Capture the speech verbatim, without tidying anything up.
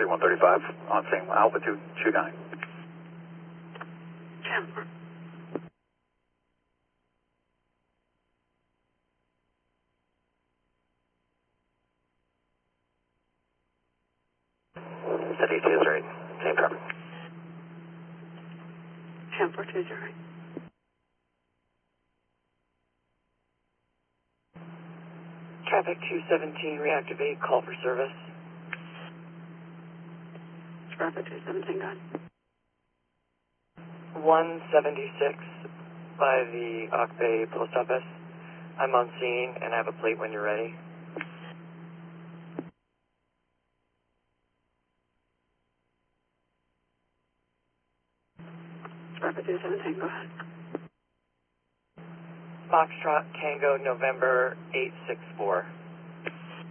one thirty-five on same altitude, Shugai. Chandler. Set E T is right. Same traffic. Chandler two zero. Traffic two seventeen, reactivate, call for service. Traffic two seventeen, go ahead. one seventy-six by the Ock Bay Post Office. I'm on scene and I have a plate when you're ready. Traffic two seventeen, go ahead. Foxtrot Tango November eight six four.